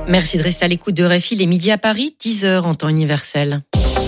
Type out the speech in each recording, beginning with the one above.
Merci de rester à l'écoute de RFI, les midis à Paris, 10h en temps universel.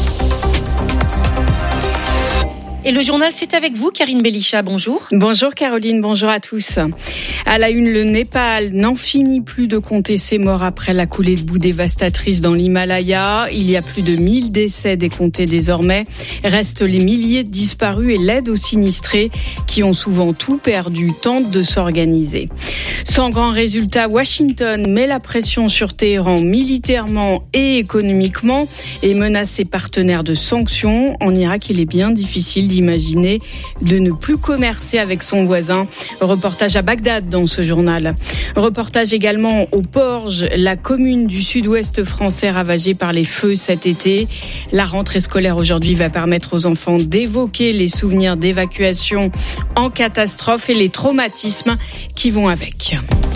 Et le journal, c'est avec vous, Karine Belisha, bonjour. Bonjour Caroline, bonjour à tous. À la une, le Népal n'en finit plus de compter ses morts après la coulée de boue dévastatrice dans l'Himalaya. Il y a plus de 1000 décès décomptés désormais. Restent les milliers de disparus et l'aide aux sinistrés qui ont souvent tout perdu, tentent de s'organiser. Sans grand résultat, Washington met la pression sur Téhéran militairement et économiquement et menace ses partenaires de sanctions. En Irak, il est bien difficile d'imaginer de ne plus commercer avec son voisin. Reportage à Bagdad dans ce journal. Reportage également au Porge, la commune du sud-ouest français ravagée par les feux cet été. La rentrée scolaire aujourd'hui va permettre aux enfants d'évoquer les souvenirs d'évacuation en catastrophe et les traumatismes qui vont avec.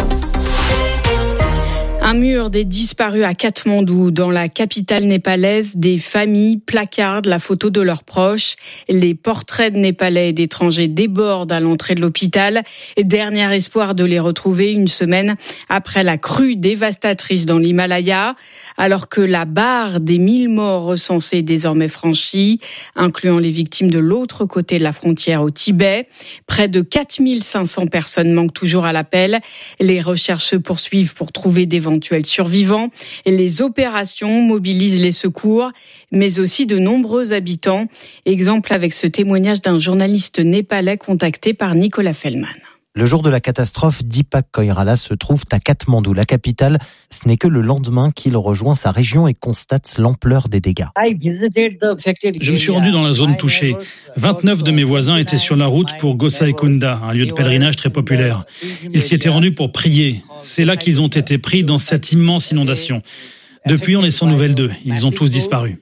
Un mur des disparus à Katmandou, dans la capitale népalaise. Des familles placardent la photo de leurs proches. Les portraits de Népalais et d'étrangers débordent à l'entrée de l'hôpital. Dernier espoir de les retrouver une semaine après la crue dévastatrice dans l'Himalaya. Alors que la barre des 1000 morts recensés est désormais franchie, incluant les victimes de l'autre côté de la frontière au Tibet. Près de 4500 personnes manquent toujours à l'appel. Les recherches se poursuivent pour trouver d'éventuels survivants. Et les opérations mobilisent les secours, mais aussi de nombreux habitants. Exemple avec ce témoignage d'un journaliste népalais contacté par Nicolas Fellman. Le jour de la catastrophe, Deepak Koirala se trouve à Katmandou, la capitale. Ce n'est que le lendemain qu'il rejoint sa région et constate l'ampleur des dégâts. Je me suis rendu dans la zone touchée. 29 de mes voisins étaient sur la route pour Gosaikunda, un lieu de pèlerinage très populaire. Ils s'y étaient rendus pour prier. C'est là qu'ils ont été pris dans cette immense inondation. Depuis, on est sans nouvelles d'eux. Ils ont tous disparu.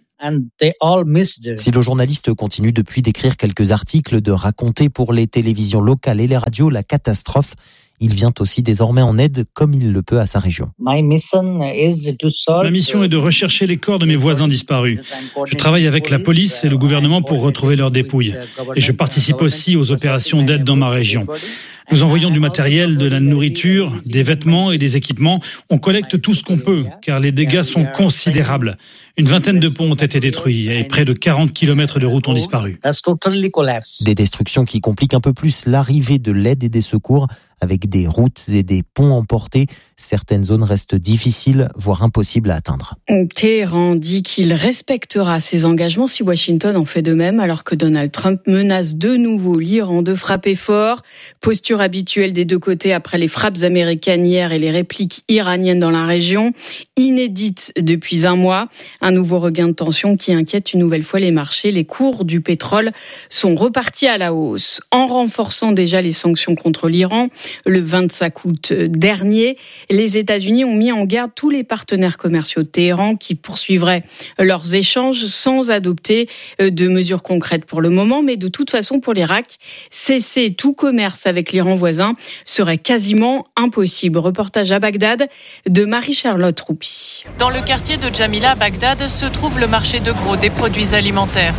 Si le journaliste continue depuis d'écrire quelques articles, de raconter pour les télévisions locales et les radios la catastrophe, il vient aussi désormais en aide comme il le peut à sa région. Ma mission est de rechercher les corps de mes voisins disparus. Je travaille avec la police et le gouvernement pour retrouver leurs dépouilles. Et je participe aussi aux opérations d'aide dans ma région. Nous envoyons du matériel, de la nourriture, des vêtements et des équipements. On collecte tout ce qu'on peut, car les dégâts sont considérables. Une vingtaine de ponts ont été détruits et près de 40 km de routes ont disparu. Des destructions qui compliquent un peu plus l'arrivée de l'aide et des secours, avec des routes et des ponts emportés. Certaines zones restent difficiles, voire impossibles à atteindre. Téhéran dit qu'il respectera ses engagements si Washington en fait de même, alors que Donald Trump menace de nouveau l'Iran de frapper fort. Posture habituelle des deux côtés après les frappes américaines hier et les répliques iraniennes dans la région. Inédite depuis un mois. Un nouveau regain de tension qui inquiète une nouvelle fois les marchés. Les cours du pétrole sont repartis à la hausse. En renforçant déjà les sanctions contre l'Iran, le 25 août dernier, les États-Unis ont mis en garde tous les partenaires commerciaux de Téhéran qui poursuivraient leurs échanges sans adopter de mesures concrètes pour le moment. Mais de toute façon, pour l'Irak, cesser tout commerce avec l'Iran voisin serait quasiment impossible. Reportage à Bagdad de Marie-Charlotte Roupi. Dans le quartier de Jamila à Bagdad se trouve le marché de gros des produits alimentaires.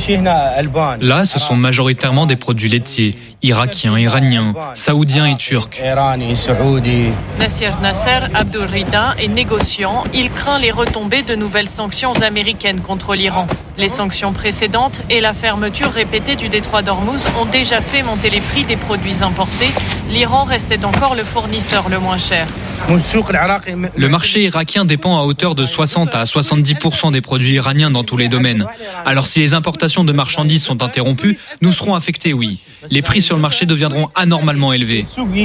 Là, ce sont majoritairement des produits laitiers, irakiens, iraniens, saoudiens et turcs. Nassir Nasser Abdul Rida est négociant. Il craint les retombées de nouvelles sanctions américaines contre l'Iran. Les sanctions précédentes et la fermeture répétée du détroit d'Ormuz ont déjà fait monter les prix des produits importés. L'Iran restait encore le fournisseur le moins cher. Le marché irakien dépend à hauteur de 60 à 70% des produits iraniens dans tous les domaines. Alors si les importations de marchandises sont interrompues, nous serons affectés, oui. Les prix sur le marché deviendront anormalement élevés.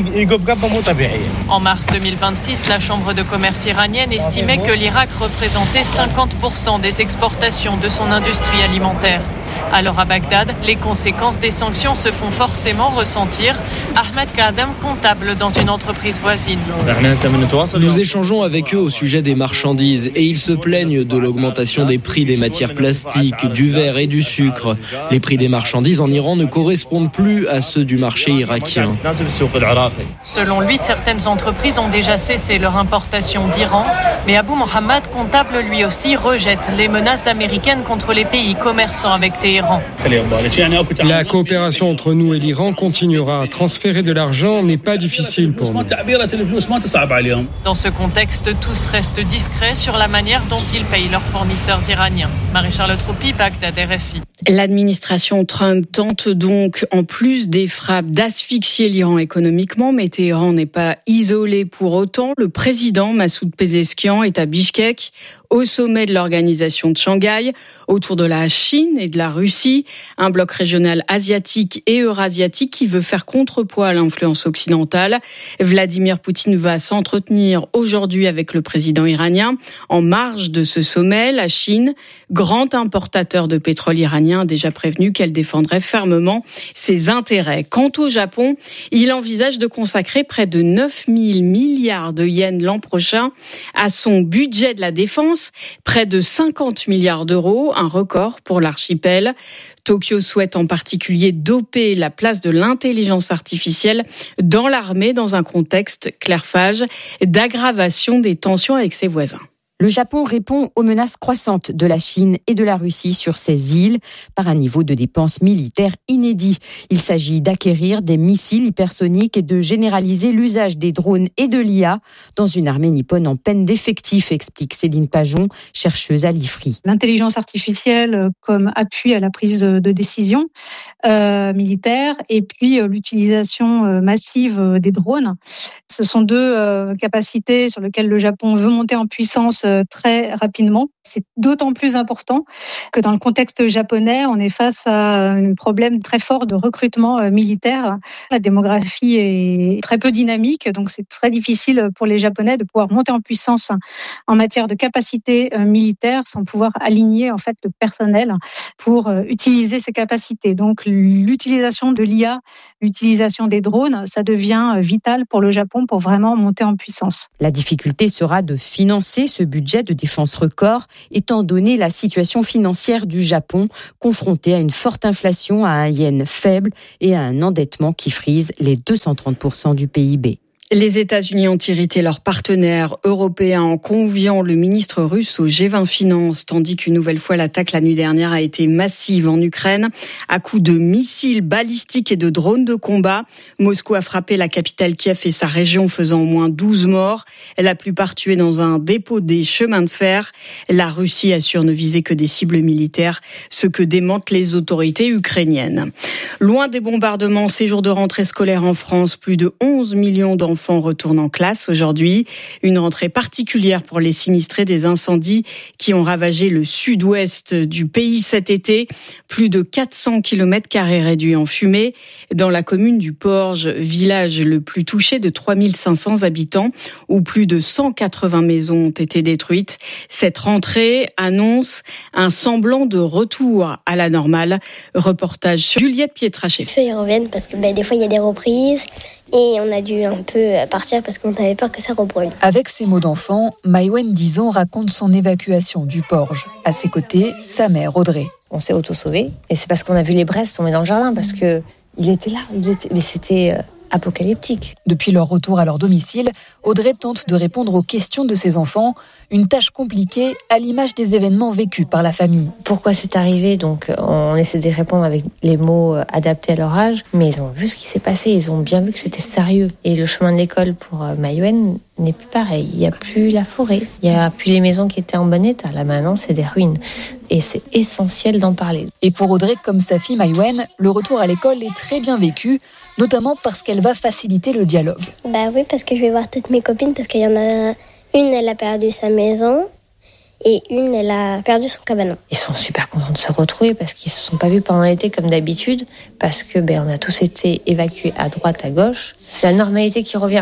En mars 2026, la Chambre de commerce iranienne estimait que l'Irak représentait 50% des exportations de son industrie alimentaire. Alors à Bagdad, les conséquences des sanctions se font forcément ressentir. Ahmed Kadem, comptable dans une entreprise voisine. Nous échangeons avec eux au sujet des marchandises et ils se plaignent de l'augmentation des prix des matières plastiques, du verre et du sucre. Les prix des marchandises en Iran ne correspondent plus à ceux du marché irakien. Selon lui, certaines entreprises ont déjà cessé leur importation d'Iran. Mais Abou Mohamed, comptable lui aussi, rejette les menaces américaines contre les pays commerçants avec Téhéran. Téhéran. La coopération entre nous et l'Iran continuera. Transférer de l'argent n'est pas difficile pour nous. Dans ce contexte, tous restent discrets sur la manière dont ils payent leurs fournisseurs iraniens. Marie-Charlotte Roupi, Bagdad, RFI. L'administration Trump tente donc, en plus des frappes, d'asphyxier l'Iran économiquement, mais Téhéran n'est pas isolé pour autant. Le président Massoud Pezeshkian est à Bichkek, au sommet de l'organisation de Shanghai, autour de la Chine et de la Russie, un bloc régional asiatique et eurasiatique qui veut faire contrepoids à l'influence occidentale. Vladimir Poutine va s'entretenir aujourd'hui avec le président iranien. En marge de ce sommet, la Chine, grand importateur de pétrole iranien, a déjà prévenu qu'elle défendrait fermement ses intérêts. Quant au Japon, il envisage de consacrer près de 9 000 milliards de yens l'an prochain à son budget de la défense, près de 50 milliards d'euros, un record pour l'archipel. Tokyo souhaite en particulier doper la place de l'intelligence artificielle dans l'armée dans un contexte, Claire Fage, d'aggravation des tensions avec ses voisins. Le Japon répond aux menaces croissantes de la Chine et de la Russie sur ces îles par un niveau de dépenses militaires inédit. Il s'agit d'acquérir des missiles hypersoniques et de généraliser l'usage des drones et de l'IA dans une armée nippone en peine d'effectifs, explique Céline Pajon, chercheuse à l'IFRI. L'intelligence artificielle comme appui à la prise de décision militaire et puis l'utilisation massive des drones. Ce sont deux capacités sur lesquelles le Japon veut monter en puissance très rapidement. C'est d'autant plus important que dans le contexte japonais, on est face à un problème très fort de recrutement militaire. La démographie est très peu dynamique, donc c'est très difficile pour les Japonais de pouvoir monter en puissance en matière de capacité militaire sans pouvoir aligner en fait le personnel pour utiliser ces capacités. Donc l'utilisation de l'IA, l'utilisation des drones, ça devient vital pour le Japon pour vraiment monter en puissance. La difficulté sera de financer ce budget de défense record, étant donné la situation financière du Japon, confronté à une forte inflation, à un yen faible et à un endettement qui frise les 230% du PIB. Les États-Unis ont irrité leurs partenaires européens en conviant le ministre russe au G20 Finances, tandis qu'une nouvelle fois l'attaque la nuit dernière a été massive en Ukraine. À coups de missiles balistiques et de drones de combat, Moscou a frappé la capitale Kiev et sa région, faisant au moins 12 morts. La plupart tués dans un dépôt des chemins de fer. La Russie assure ne viser que des cibles militaires, ce que démentent les autorités ukrainiennes. Loin des bombardements, ces jours de rentrée scolaire en France, plus de 11 millions d'enfants retournent en classe aujourd'hui. Une rentrée particulière pour les sinistrés des incendies qui ont ravagé le sud-ouest du pays cet été. Plus de 400 km² réduits en fumée. Dans la commune du Porge, village le plus touché de 3500 habitants, où plus de 180 maisons ont été détruites. Cette rentrée annonce un semblant de retour à la normale. Reportage sur Juliette Pietrachet. Ils reviennent parce que des fois il y a des reprises. Et on a dû un peu partir parce qu'on avait peur que ça rebrûle. Avec ses mots d'enfant, Maïwen, 10 ans, raconte son évacuation du Porge. À ses côtés, sa mère, Audrey. On s'est auto-sauvés. Et c'est parce qu'on a vu les braises tomber dans le jardin. Parce qu'il était là. Mais c'était apocalyptique. Depuis leur retour à leur domicile, Audrey tente de répondre aux questions de ses enfants. Une tâche compliquée à l'image des événements vécus par la famille. Pourquoi c'est arrivé ? Donc on essaie de répondre avec les mots adaptés à leur âge. Mais ils ont vu ce qui s'est passé. Ils ont bien vu que c'était sérieux. Et le chemin de l'école pour Maïwen n'est plus pareil. Il n'y a plus la forêt. Il n'y a plus les maisons qui étaient en bon état. Là maintenant, c'est des ruines. Et c'est essentiel d'en parler. Et pour Audrey, comme sa fille Maïwen, le retour à l'école est très bien vécu, notamment parce qu'elle va faciliter le dialogue. Oui, parce que je vais voir toutes mes copines, parce qu'il y en a une, elle a perdu sa maison, et une, elle a perdu son cabanon. Ils sont super contents de se retrouver parce qu'ils se sont pas vus pendant l'été comme d'habitude, parce que on a tous été évacués à droite, à gauche. C'est la normalité qui revient.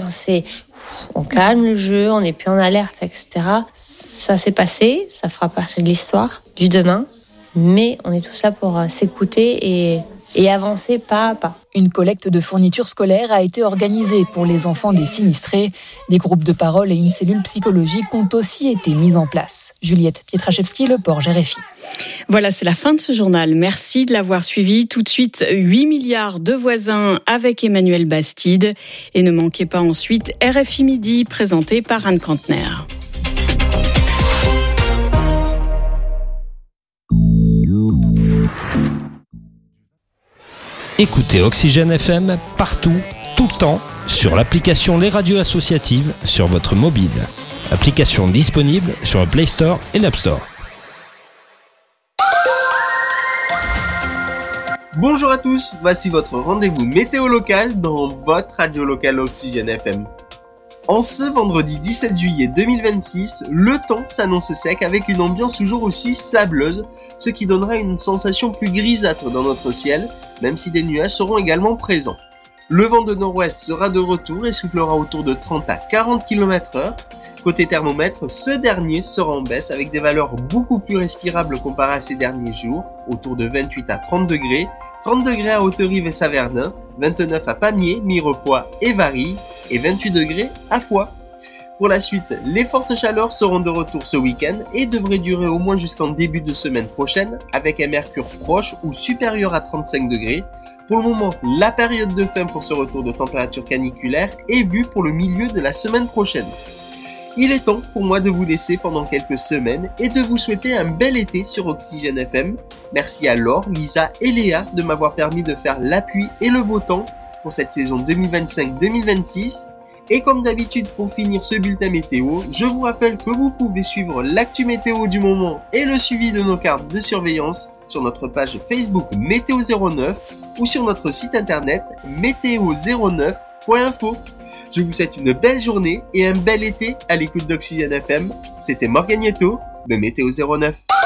On calme le jeu, on n'est plus en alerte, etc. Ça s'est passé, ça fera partie de l'histoire du demain, mais on est tous là pour s'écouter et avancer pas à pas. Une collecte de fournitures scolaires a été organisée pour les enfants des sinistrés. Des groupes de parole et une cellule psychologique ont aussi été mis en place. Juliette Pietraszewski, Le Porge, RFI. Voilà, c'est la fin de ce journal. Merci de l'avoir suivi. Tout de suite, 8 milliards de voisins avec Emmanuel Bastide. Et ne manquez pas ensuite RFI Midi, présenté par Anne Kantner. Écoutez Oxygène FM partout, tout le temps, sur l'application Les Radios Associatives sur votre mobile. Application disponible sur le Play Store et l'App Store. Bonjour à tous, voici votre rendez-vous météo local dans votre radio locale Oxygène FM. En ce vendredi 17 juillet 2026, le temps s'annonce sec avec une ambiance toujours aussi sableuse, ce qui donnera une sensation plus grisâtre dans notre ciel, même si des nuages seront également présents. Le vent de nord-ouest sera de retour et soufflera autour de 30 à 40 km/h. Côté thermomètre, ce dernier sera en baisse avec des valeurs beaucoup plus respirables comparées à ces derniers jours, autour de 28 à 30 degrés, 30 degrés à Haute-Rive et Saverdun, 29 à Pamiers, Mirepoix et Varilhes, et 28 degrés à Foix. Pour la suite, les fortes chaleurs seront de retour ce week-end et devraient durer au moins jusqu'en début de semaine prochaine, avec un mercure proche ou supérieur à 35 degrés. Pour le moment, la période de fin pour ce retour de température caniculaire est vue pour le milieu de la semaine prochaine. Il est temps pour moi de vous laisser pendant quelques semaines et de vous souhaiter un bel été sur Oxygène FM. Merci à Laure, Lisa et Léa de m'avoir permis de faire la pluie et le beau temps pour cette saison 2025-2026. Et comme d'habitude, pour finir ce bulletin météo, je vous rappelle que vous pouvez suivre l'actu météo du moment et le suivi de nos cartes de surveillance sur notre page Facebook Météo09 ou sur notre site internet météo09.info. Je vous souhaite une belle journée et un bel été à l'écoute d'Oxygène FM. C'était Morganietto de Météo09.